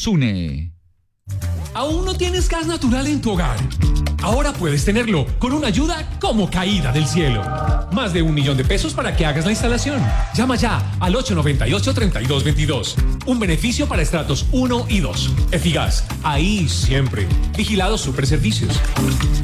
SUNE. ¿Aún no tienes gas natural en tu hogar? Ahora puedes tenerlo con una ayuda como caída del cielo. Más de 1 millón de pesos para que hagas la instalación. Llama ya al 898-3222. Un beneficio para estratos 1 y 2. Efigas, ahí siempre. Vigilado Superservicios.